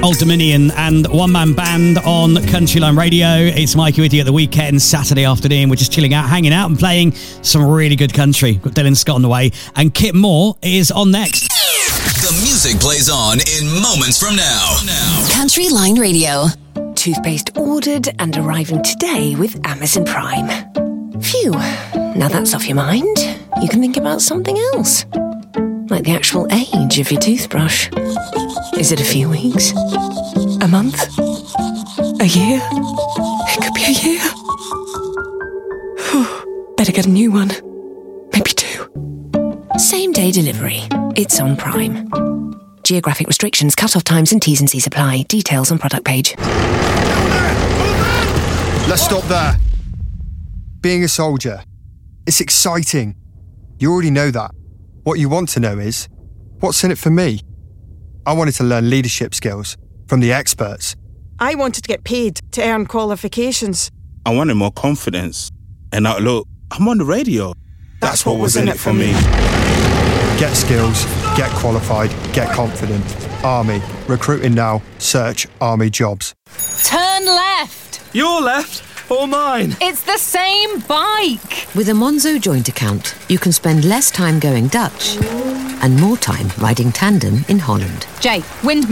Old Dominion and One Man Band on Countryline Radio. It's Mikey with you at the weekend, Saturday afternoon. We're just chilling out, hanging out and playing some really good country. Got Dylan Scott on the way and Kit Moore is on next. The music plays on in moments from now. Countryline Radio. Toothpaste ordered and arriving today with Amazon Prime. Phew, now that's off your mind. You can think about something else. Like the actual age of your toothbrush. Is it a few weeks? A month? A year? It could be a year. Better get a new one. Maybe 2. Same day delivery. It's on Prime. Geographic restrictions, cut-off times and T's and C's apply. Details on product page. Let's stop there. Being a soldier, it's exciting. You already know that. What you want to know is, what's in it for me? I wanted to learn leadership skills from the experts. I wanted to get paid to earn qualifications. I wanted more confidence. And now, look, I'm on the radio. That's what was in it for me. Get skills, get qualified, get confident. Army. Recruiting now. Search Army jobs. Turn left. Your left or mine? It's the same bike. With a Monzo joint account, you can spend less time going Dutch and more time riding tandem in Holland. Jay, wind